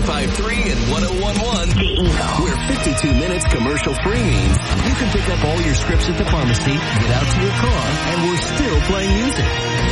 95.3 and 101.1. The Eagle. Where 52 minutes commercial-free means you can pick up all your scripts at the pharmacy, get out to your car, and we're still playing music.